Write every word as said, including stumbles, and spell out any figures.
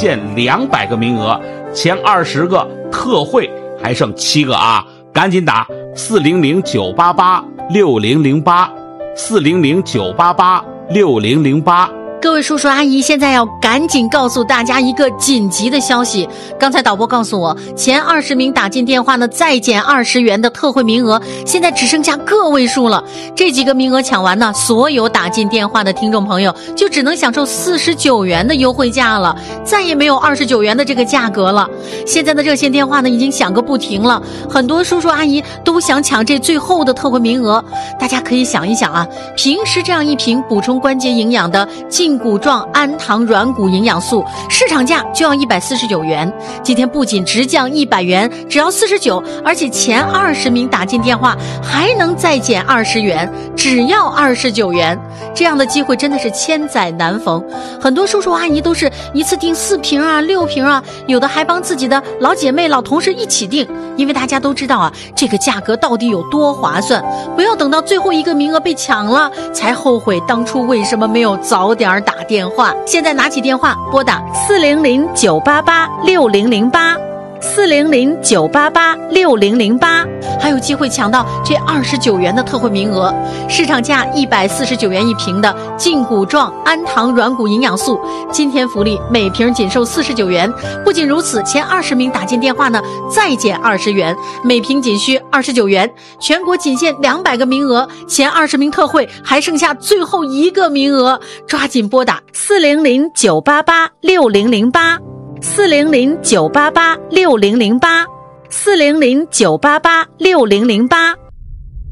限两百个名额，前二十个特惠还剩七个啊，赶紧打四零零九八八六零零八，四零零九八八六零零八。 各位叔叔阿姨，现在要赶紧告诉大家一个紧急的消息。刚才导播告诉我，前二十名打进电话呢，再减二十元的特惠名额，现在只剩下个位数了。这几个名额抢完呢，所有打进电话的听众朋友就只能享受四十九元的优惠价了，再也没有二十九元的这个价格了。现在的热线电话呢，已经响个不停了，很多叔叔阿姨都想抢这最后的特惠名额。大家可以想一想啊，平时这样一瓶补充关节营养的净骨状氨糖软骨营养素，市场价就要一百四十九元，今天不仅直降一百元，只要四十九，而且前二十名打进电话还能再减二十元，只要二十九元。这样的机会真的是千载难逢，很多叔叔阿姨都是一次订四瓶啊六瓶啊，有的还帮自己的老姐妹老同事一起订，因为大家都知道啊，这个价格到底有多划算，不要等到最后一个名额被抢了才后悔当初为什么没有早点打电话。现在拿起电话拨打四零零九八八六零零八，四零零九八八六零零八，还有机会抢到这二十九元的特惠名额，市场价一百四十九元一瓶的净骨状氨糖软骨营养素，今天福利每瓶仅售四十九元。不仅如此，前二十名打进电话呢，再减二十元，每瓶仅需二十九元，全国仅限两百个名额，前二十名特惠还剩下最后一个名额，抓紧拨打四零零九八八六零零八，四零零九八八六零零八，四零零九八八六零零八。